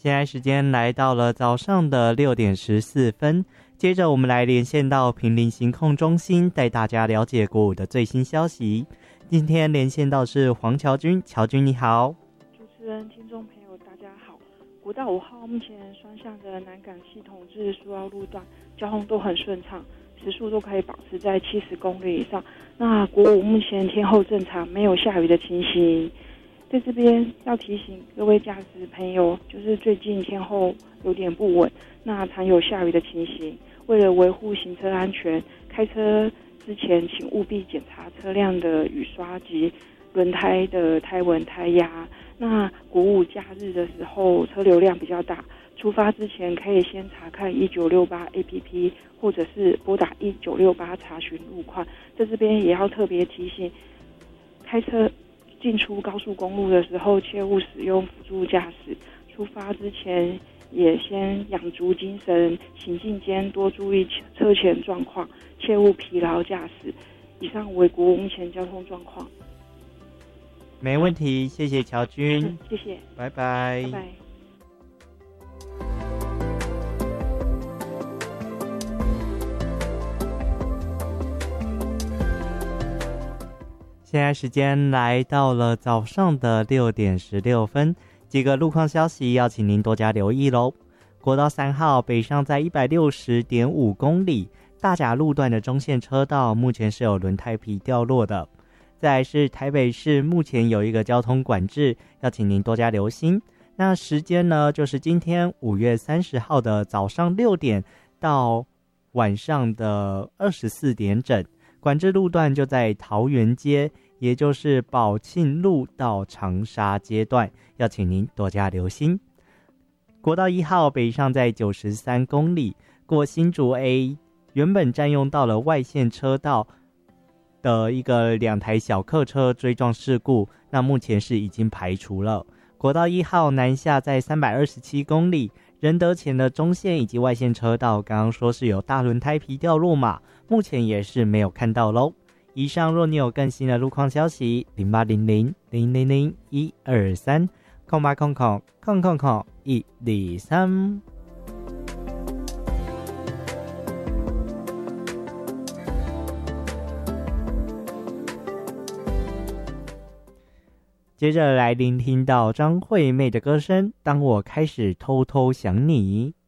现在时间来到了早上的6:14，接着我们来连线到坪林行控中心，带大家了解国五的最新消息。今天连线到是黄乔君，乔君你好。 主持人、听众朋友大家好。国道5号目前双向的南港系统至苏澳路段交通都很顺畅，时速都可以保持在70公里以上。那国五目前天候正常，没有下雨的情形。在这边要提醒各位驾驶朋友，就是最近天候有点不稳，那常有下雨的情形。为了维护行车安全，开车之前请务必检查车辆的雨刷及轮胎的胎纹、胎压。那国五假日的时候车流量比较大，出发之前可以先查看1968 APP， 或者是拨打1968查询路况。在这边也要特别提醒，开车进出高速公路的时候切勿使用辅助驾驶，出发之前也先养足精神，行进间多注意车前状况，切勿疲劳驾驶。以上为国五目前交通状况。 没问题，谢谢乔君。 谢谢， 拜拜。 拜拜。 现在时间来到了早上的6:16，几个路况消息要请您多加留意咯。国道3号北上在160.5公里，大甲路段的中线车道目前是有轮胎皮掉落的。再来是台北市目前有一个交通管制，要请您多加留心。那时间呢，就是今天5月30号的早上6点到晚上的24点整。管制路段就在桃园街，也就是宝庆路到长沙街段，要请您多加留心。国道1号北上在93公里，过新竹 A， 原本占用到了外线车道的一个2台小客车追撞事故，那目前是已经排除了。国道1号南下在327公里，仁德前的中线以及外线车道，刚刚说是有大轮胎皮掉落嘛，目前也是没有看到咯。以上若你有更新的路况消息，0800-000-123 0800-123。接着来聆听到张惠妹的歌声《当我开始偷偷想你》。